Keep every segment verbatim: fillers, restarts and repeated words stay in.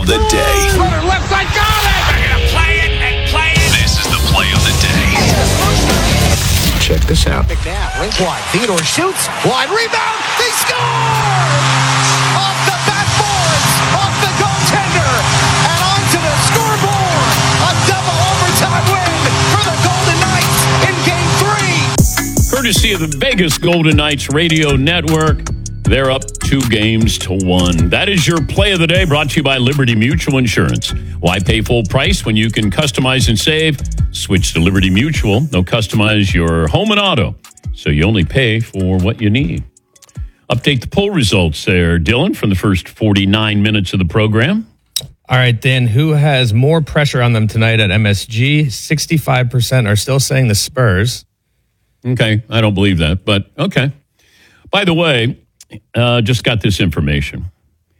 the day. Runner left side, got it! They're going to play it and play it. This is the play of the day. Check this out. McNabb, rink wide. Theodore shoots. Wide rebound. They score! Off the backboards. Off the goaltender. And onto the scoreboard. A double overtime win for the Golden Knights in game three. Courtesy of the Vegas Golden Knights Radio Network. They're up two games to one. That is your play of the day, brought to you by Liberty Mutual Insurance. Why pay full price when you can customize and save? Switch to Liberty Mutual. They'll customize your home and auto, so you only pay for what you need. Update the poll results there, Dylan, from the first forty-nine minutes of the program. All right, Dan, who has more pressure on them tonight at M S G? sixty-five percent are still saying the Spurs. Okay, I don't believe that, but okay. By the way, uh, just got this information.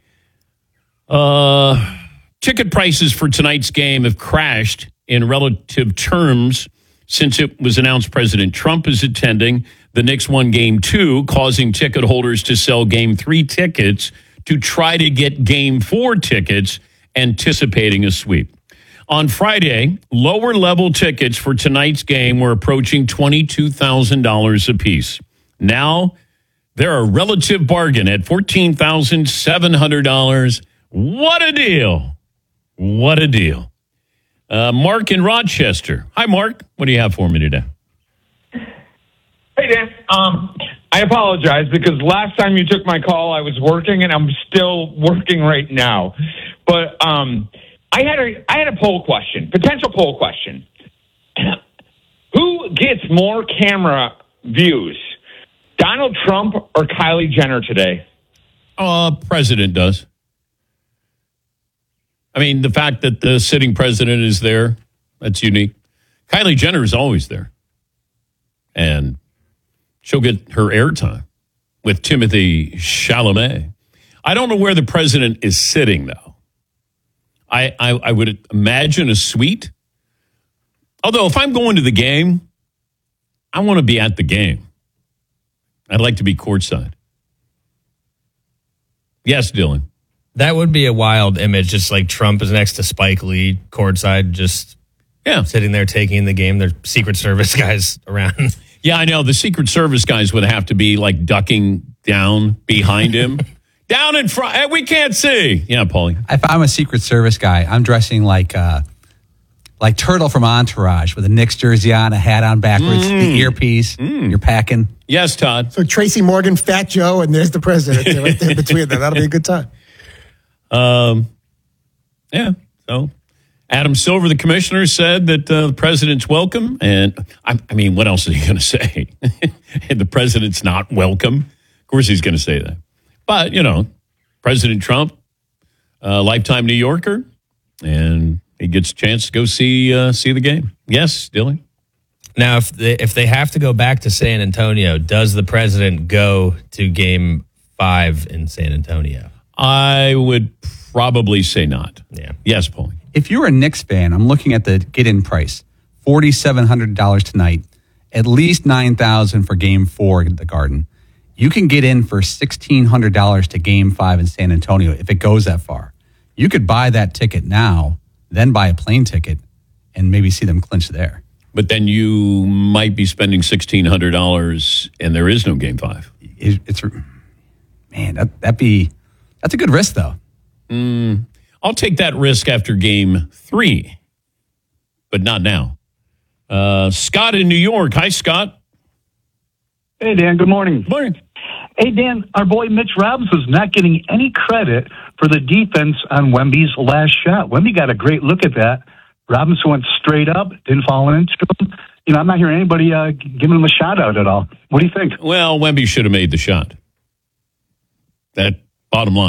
Uh, ticket prices for tonight's game have crashed in relative terms since it was announced President Trump is attending. The Knicks won game two, causing ticket holders to sell game three tickets to try to get game four tickets, anticipating a sweep. On Friday, lower level tickets for tonight's game were approaching twenty-two thousand dollars apiece. Now, they're a relative bargain at fourteen thousand seven hundred dollars. What a deal. What a deal. Uh, Mark in Rochester. Hi, Mark. What do you have for me today? Hey, Dan. Um, I apologize because last time you took my call, I was working, and I'm still working right now. But um, I had a I had a poll question, potential poll question. Who gets more camera views, Donald Trump or Kylie Jenner today? Uh, president does. I mean, the fact that the sitting president is there, that's unique. Kylie Jenner is always there. And she'll get her airtime with Timothy Chalamet. I don't know where the president is sitting, though. I, I, I would imagine a suite. Although, if I'm going to the game, I want to be at the game. I'd like to be courtside. Yes, Dylan. That would be a wild image, just like Trump is next to Spike Lee, courtside, just yeah. sitting there taking the game. Their Secret Service guys around. Yeah, I know. The Secret Service guys would have to be like ducking down behind him. Down in front. We can't see. Yeah, Paulie. If I'm a Secret Service guy, I'm dressing like uh, like Turtle from Entourage with a Knicks jersey on, a hat on backwards, mm. the earpiece. Mm. You're packing. Yes, Todd. So Tracy Morgan, Fat Joe, and there's the president right there between them. That'll be a good time. Um, yeah. So Adam Silver, the commissioner, said that uh, the president's welcome. And I, I mean, what else is he going to say? The president's not welcome. Of course he's going to say that. But, you know, President Trump, uh, lifetime New Yorker, and he gets a chance to go see uh, see the game. Yes, Dylan? Now, if they, if they have to go back to San Antonio, does the president go to game five in San Antonio? I would probably say not. Yeah. Yes, Paulie. If you're a Knicks fan, I'm looking at the get-in price, four thousand seven hundred dollars tonight, at least nine thousand dollars for game four at the Garden. You can get in for one thousand six hundred dollars to game five in San Antonio if it goes that far. You could buy that ticket now, then buy a plane ticket, and maybe see them clinch there. But then you might be spending one thousand six hundred dollars and there is no game five. It, it's Man, that, that'd be, that's a good risk, though. Mm, I'll take that risk after game three, but not now. Uh, Scott in New York. Hi, Scott. Hey, Dan. Good morning. Good morning. Hey, Dan, our boy Mitch Robinson's not getting any credit for the defense on Wemby's last shot. Wemby got a great look at that. Robinson went straight up, didn't fall into him. You know, I'm not hearing anybody uh, giving him a shot out at all. What do you think? Well, Wemby should have made the shot. That bottom line.